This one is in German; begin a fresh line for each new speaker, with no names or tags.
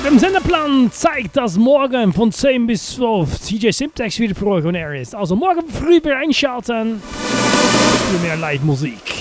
Im Sendeplan zeigt, dass morgen von 10 bis 12 CJ Simtex wieder für euch on air ist. Also morgen früh wieder einschalten für mehr Live-Musik.